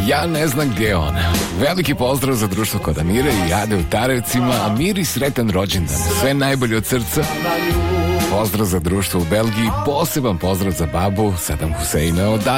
Ja ne znam gdje je ona. Veliki pozdrav za društvo kod Amire i Ade u Tarevcima. Amiri sretan rođendan, sve najbolje od srca. Pozdrav za društvo u Belgiji, poseban pozdrav za babu Sadam Huseina od